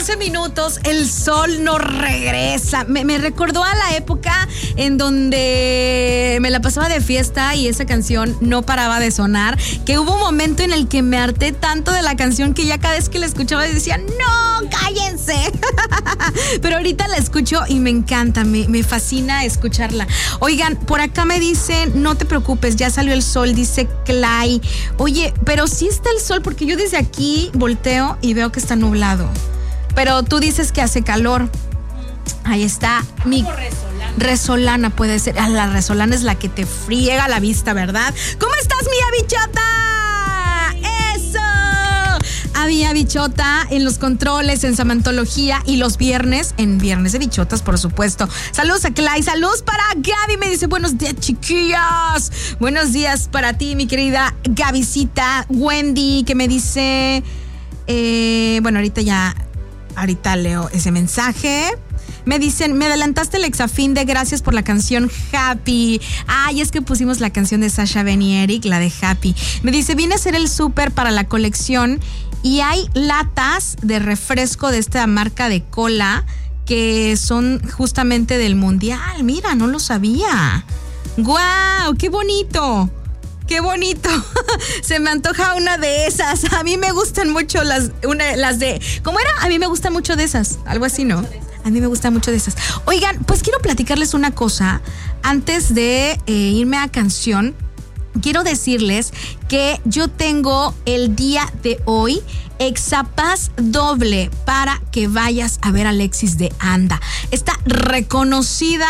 14 minutos, el sol no regresa. Me recordó a la época en donde me la pasaba de fiesta y esa canción no paraba de sonar, que hubo un momento en el que me harté tanto de la canción que ya cada vez que la escuchaba decía, no, cállense. Pero ahorita la escucho y me encanta, me fascina escucharla. Oigan, por acá me dicen, no te preocupes, ya salió el sol, dice Clay. Oye, pero sí está el sol, porque yo desde aquí volteo y veo que está nublado. Pero tú dices que hace calor. Ahí está. Mi resolana puede ser. La resolana es la que te friega la vista, ¿verdad? ¿Cómo estás, mi bichota? Había bichota en los controles, en Samantología y los viernes, en Viernes de Bichotas, por supuesto. Saludos a Clay, saludos para Gaby, me dice buenos días, chiquillas. Buenos días para ti, mi querida Gabycita. Wendy, que me dice, bueno, ahorita leo ese mensaje. Me dicen, me adelantaste el Exafín de gracias por la canción Happy. Ay, es que pusimos la canción de Sasha Ben y Eric, la de Happy. Me dice, vine a hacer el súper para la colección y hay latas de refresco de esta marca de cola que son justamente del Mundial. Mira, no lo sabía. ¡Guau! ¡Qué bonito! ¡Qué bonito! Se me antoja una de esas. A mí me gustan mucho las de... ¿Cómo era? A mí me gustan mucho de esas. Algo así, ¿no? A mí me gustan mucho de esas. Oigan, pues quiero platicarles una cosa. Antes de irme a canción, quiero decirles que yo tengo el día de hoy Exapaz doble para que vayas a ver a Alexis de Anda. Esta reconocida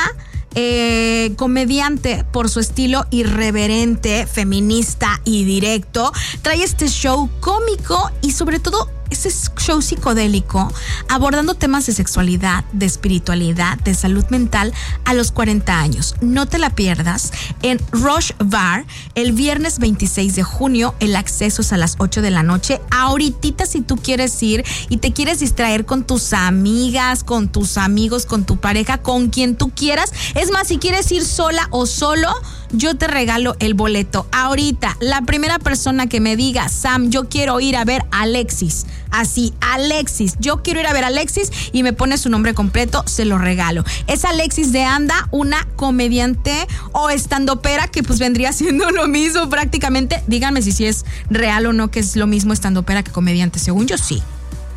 comediante por su estilo irreverente, feminista y directo, trae este show cómico y sobre todo ese show psicodélico abordando temas de sexualidad, de espiritualidad, de salud mental a los 40 años. No te la pierdas en Rush Bar el viernes 26 de junio. El acceso es a las 8 de la noche. Ahorita, si tú quieres ir y te quieres distraer con tus amigas, con tus amigos, con tu pareja, con quien tú quieras. Es más, si quieres ir sola o solo, yo te regalo el boleto. Ahorita, la primera persona que me diga, Sam, yo quiero ir a ver a Alexis. Así, Alexis, yo quiero ir a ver a Alexis y me pone su nombre completo, se lo regalo. Es Alexis de Anda, una comediante o estandopera que pues vendría siendo lo mismo prácticamente. Díganme si es real o no que es lo mismo estandopera que comediante. Según yo sí.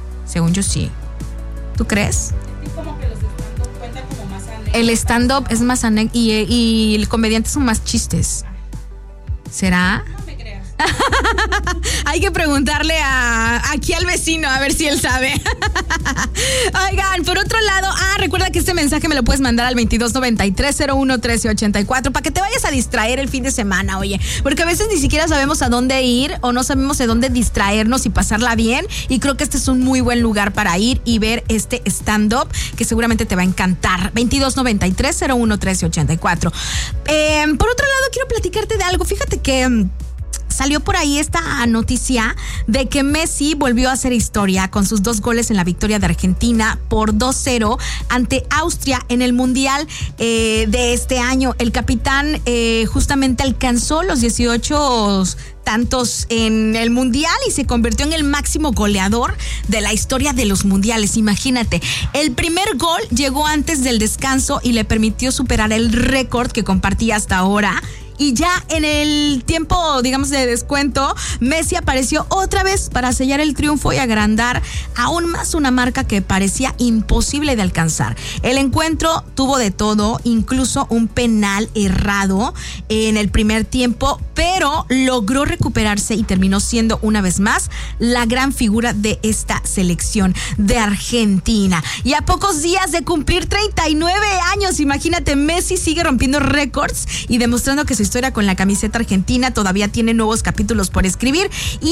¿Tú crees? Como que los stand-up cuentan como más anécdotas. El stand-up es más y el comediante son más chistes. ¿Será? No me creas. Hay que preguntarle aquí al vecino a ver si él sabe. Oigan, por otro lado, recuerda que este mensaje me lo puedes mandar al 2293-01-1384 para que te vayas a distraer el fin de semana, oye, porque a veces ni siquiera sabemos a dónde ir o no sabemos de dónde distraernos y pasarla bien, y creo que este es un muy buen lugar para ir y ver este stand-up que seguramente te va a encantar. 2293-01-1384. Por otro lado, quiero platicarte de algo. Fíjate que salió por ahí esta noticia de que Messi volvió a hacer historia con sus 2 goles en la victoria de Argentina por 2-0 ante Austria en el Mundial de este año. El capitán justamente alcanzó los 18 tantos en el Mundial y se convirtió en el máximo goleador de la historia de los mundiales. Imagínate, el primer gol llegó antes del descanso y le permitió superar el récord que compartía hasta ahora. Y ya en el tiempo, digamos, de descuento, Messi apareció otra vez para sellar el triunfo y agrandar aún más una marca que parecía imposible de alcanzar. El encuentro tuvo de todo, incluso un penal errado en el primer tiempo, pero logró recuperarse y terminó siendo una vez más la gran figura de esta selección de Argentina. Y a pocos días de cumplir 39 años, imagínate, Messi sigue rompiendo récords y demostrando que su historia con la camiseta argentina todavía tiene nuevos capítulos por escribir. Y